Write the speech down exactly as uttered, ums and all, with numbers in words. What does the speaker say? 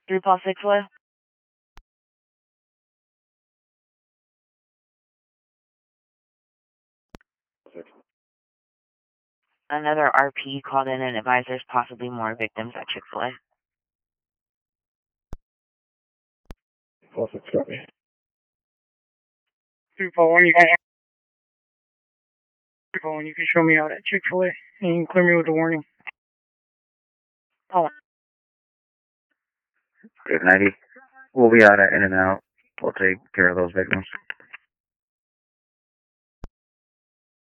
Three Paul Six Way. Another R P called in and advised there's possibly more victims at Chick-fil-A. Paul Six, copy. Three Paul One, you can. Three Paul One, you can show me out at Chick-fil-A, and you can clear me with a warning. Oh. Good ninety. We'll be out at In-N-Out. We'll take care of those victims.